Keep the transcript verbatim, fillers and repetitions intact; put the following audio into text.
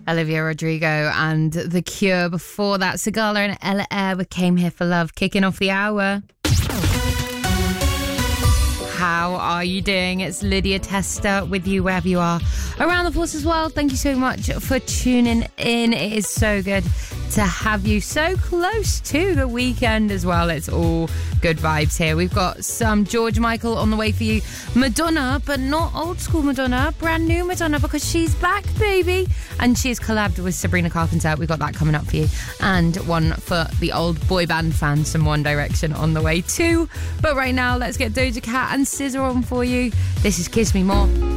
Olivia Rodrigo and The Cure. Before that, Sigala and Ella Air with Came Here for Love, kicking off the hour. How are you doing? It's Lydia Testa with you wherever you are around the Forces world. Thank you so much for tuning in. It is so good to have you so close to the weekend as well. It's all good vibes here. We've got some George Michael on the way for you. Madonna, but not old school Madonna, brand new Madonna, because she's back, baby. And she's collabed with Sabrina Carpenter. We've got that coming up for you. And one for the old boy band fans, some One Direction on the way too. But right now, let's get Doja Cat and S Z A on for you. This is Kiss Me More.